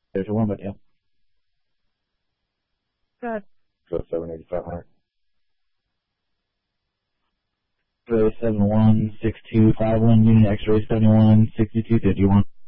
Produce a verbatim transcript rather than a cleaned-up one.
There's a one, but yeah. Good. Go seven eighty-five hundred. X-ray seven one six two five one, unit X-ray seven one sixty-two fifty-one.